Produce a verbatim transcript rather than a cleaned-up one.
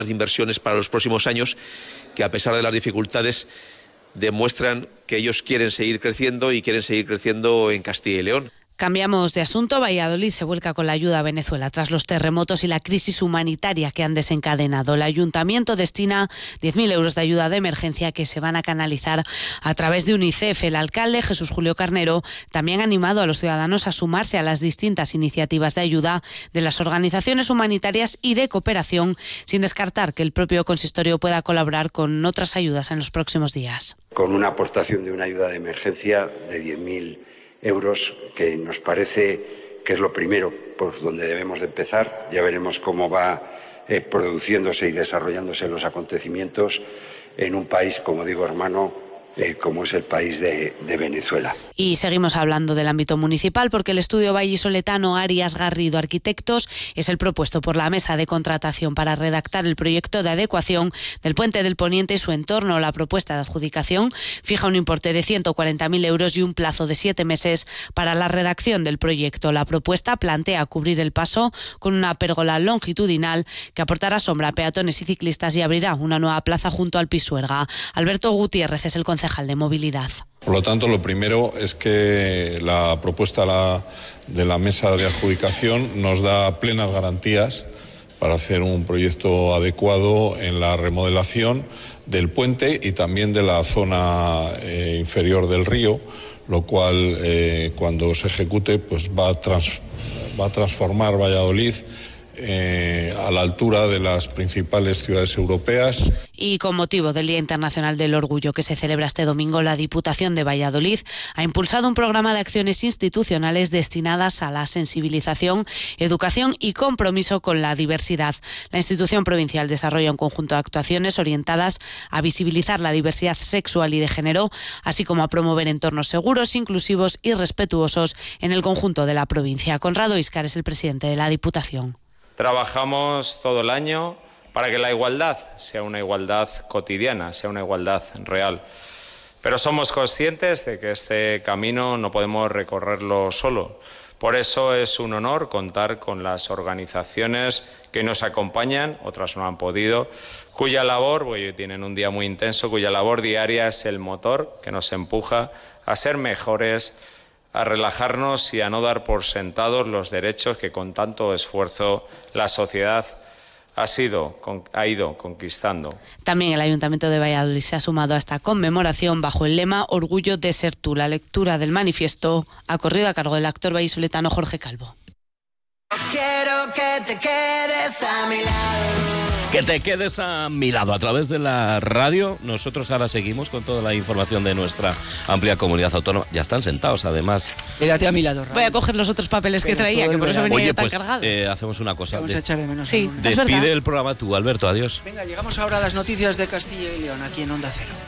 de inversiones para los próximos años que, a pesar de las dificultades, demuestran que ellos quieren seguir creciendo y quieren seguir creciendo en Castilla y León. Cambiamos de asunto. Valladolid se vuelca con la ayuda a Venezuela tras los terremotos y la crisis humanitaria que han desencadenado. El ayuntamiento destina diez mil euros de ayuda de emergencia que se van a canalizar a través de UNICEF. El alcalde, Jesús Julio Carnero, también ha animado a los ciudadanos a sumarse a las distintas iniciativas de ayuda de las organizaciones humanitarias y de cooperación, sin descartar que el propio consistorio pueda colaborar con otras ayudas en los próximos días. Con una aportación de una ayuda de emergencia de diez mil euros, que nos parece que es lo primero por donde debemos de empezar. Ya veremos cómo va eh, produciéndose y desarrollándose los acontecimientos en un país, como digo, hermano, eh, como es el país de, de Venezuela. Y seguimos hablando del ámbito municipal, porque el estudio vallisoletano Arias Garrido Arquitectos es el propuesto por la mesa de contratación para redactar el proyecto de adecuación del Puente del Poniente y su entorno. La propuesta de adjudicación fija un importe de ciento cuarenta mil euros y un plazo de siete meses para la redacción del proyecto. La propuesta plantea cubrir el paso con una pérgola longitudinal que aportará sombra a peatones y ciclistas y abrirá una nueva plaza junto al Pisuerga. Alberto Gutiérrez es el concejal de movilidad. Por lo tanto, lo primero es que la propuesta la, de la mesa de adjudicación nos da plenas garantías para hacer un proyecto adecuado en la remodelación del puente y también de la zona eh, inferior del río, lo cual eh, cuando se ejecute pues va a, trans, va a transformar Valladolid Eh, a la altura de las principales ciudades europeas. Y con motivo del Día Internacional del Orgullo que se celebra este domingo, la Diputación de Valladolid ha impulsado un programa de acciones institucionales destinadas a la sensibilización, educación y compromiso con la diversidad. La institución provincial desarrolla un conjunto de actuaciones orientadas a visibilizar la diversidad sexual y de género, así como a promover entornos seguros, inclusivos y respetuosos en el conjunto de la provincia. Conrado Íscar es el presidente de la Diputación. Trabajamos todo el año para que la igualdad sea una igualdad cotidiana, sea una igualdad real. Pero somos conscientes de que este camino no podemos recorrerlo solo. Por eso es un honor contar con las organizaciones que nos acompañan, otras no han podido, cuya labor, porque hoy tienen un día muy intenso, cuya labor diaria es el motor que nos empuja a ser mejores, a relajarnos y a no dar por sentados los derechos que con tanto esfuerzo la sociedad ha, sido, ha ido conquistando. También el Ayuntamiento de Valladolid se ha sumado a esta conmemoración bajo el lema Orgullo de ser tú. La lectura del manifiesto ha corrido a cargo del actor vallisoletano Jorge Calvo. Quiero que te quedes a mi lado. Que te quedes a mi lado a través de la radio. Nosotros ahora seguimos con toda la información de nuestra amplia comunidad autónoma. Ya están sentados, además. Quédate a mi lado, Raúl. Voy a coger los otros papeles que traía, que por eso venía Oye, tan pues, cargado. Eh, hacemos una cosa. Vamos de, a echar de menos. Sí, despide el programa tú, Alberto. Adiós. Venga, llegamos ahora a las noticias de Castilla y León, aquí en Onda Cero.